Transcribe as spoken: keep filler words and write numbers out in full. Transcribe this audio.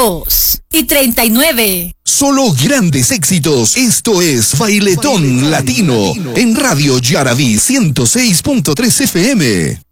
dos y treinta y nueve. Solo grandes éxitos. Esto es Bailetón, Bailetón Latino, Latino en Radio Yaraví ciento seis punto tres F M.